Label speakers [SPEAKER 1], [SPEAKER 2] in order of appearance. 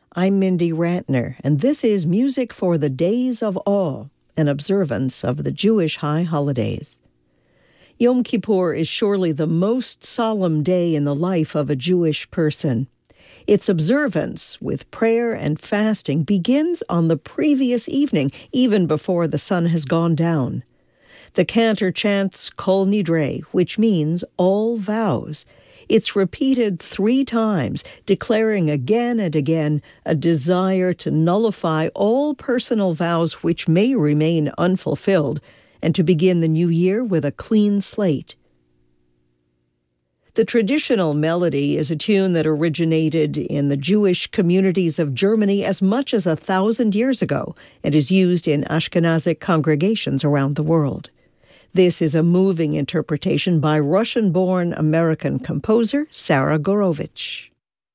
[SPEAKER 1] I'm Mindy Rantner, and this is Music for the Days of Awe, an observance of the Jewish high holidays. Yom Kippur is surely the most solemn day in the life of a Jewish person. Its observance, with prayer and fasting, begins on the previous evening, even before the sun has gone down. The cantor chants Kol Nidre, which means all vows. It's repeated 3 times, declaring again and again a desire to nullify all personal vows which may remain unfulfilled, and to begin the new year with a clean slate. The traditional melody is a tune that originated in the Jewish communities of Germany as much as 1,000 years ago and is used in Ashkenazic congregations around the world. This is a moving interpretation by Russian-born American composer Sarah Gorovitch.